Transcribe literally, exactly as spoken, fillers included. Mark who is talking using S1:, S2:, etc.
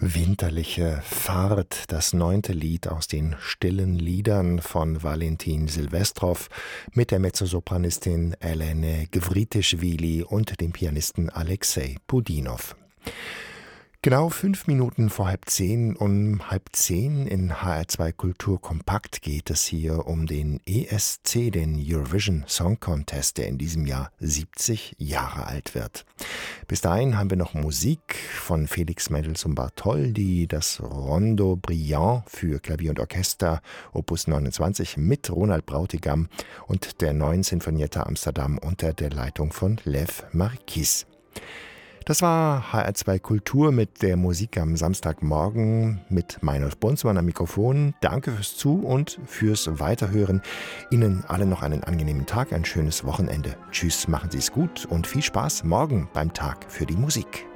S1: Winterliche Fahrt, das neunte Lied aus den stillen Liedern von Valentin Silvestrov mit der Mezzosopranistin Elene Gvritischvili und dem Pianisten Alexei Pudinow. Genau fünf Minuten vor halb zehn, um halb zehn in H R zwei Kultur Kompakt geht es hier um den E S C, den Eurovision Song Contest, der in diesem Jahr siebzig Jahre alt wird. Bis dahin haben wir noch Musik von Felix Mendelssohn Bartholdy, das Rondo Brillant für Klavier und Orchester, Opus neunundzwanzig mit Ronald Brautigam und der neuen Sinfonietta Amsterdam unter der Leitung von Lev Marquis. Das war H R zwei Kultur mit der Musik am Samstagmorgen mit Meinolf Bunzmann am Mikrofon. Danke fürs Zu- und fürs Weiterhören. Ihnen allen noch einen angenehmen Tag, ein schönes Wochenende. Tschüss, machen Sie es gut und viel Spaß morgen beim Tag für die Musik.